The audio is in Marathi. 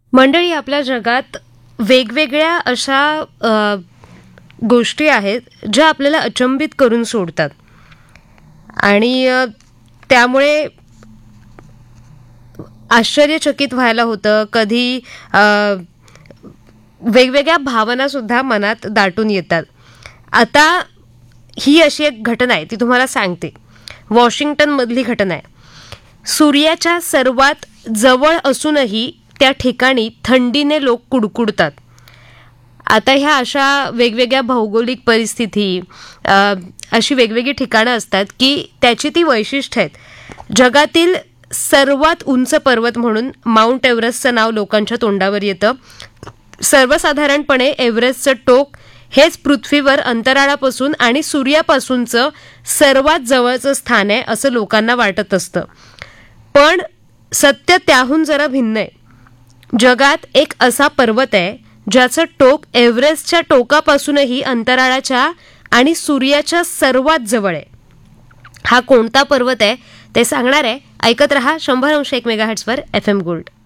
मंडळी, आपल्या जगात वेगवेगळ्या अशा गोष्टी आहेत ज्या आपल्याला अचंबित करून सोडतात आणि त्यामुळे आश्चर्यचकित व्हायला होतं. कधी वेगवेगळ्या भावना सुद्धा मनात दाटून येतात. आता ही अशी एक घटना आहे, ती तुम्हाला सांगते. वॉशिंग्टन मधली घटना आहे. सूर्याच्या सर्वात जवळ असूनही त्या ठिकाणी थंडीने लोक कुडकुडतात. आता ह्या अशा वेगवेगळ्या भौगोलिक परिस्थिती, अशी वेगवेगळी ठिकाणं असतात की त्याची ती वैशिष्ट्य आहेत. जगातील सर्वात उंच पर्वत म्हणून माउंट एव्हरेस्टचं नाव लोकांच्या तोंडावर येतं. सर्वसाधारणपणे एव्हरेस्टचं टोक हेच पृथ्वीवर अंतराळापासून आणि सूर्यापासूनचं सर्वात जवळचं स्थान आहे असं लोकांना वाटत असतं. पण सत्य त्याहून जरा भिन्न आहे. जगात एक असा पर्वत आहे ज्याचं टोक एव्हरेस्टच्या टोकापासूनही अंतराळाच्या आणि सूर्याच्या सर्वात जवळ आहे. हा कोणता पर्वत आहे ते सांगणार आहे. ऐकत रहा 100.1 मेगाहर्ट्झवर FM गोल्ड.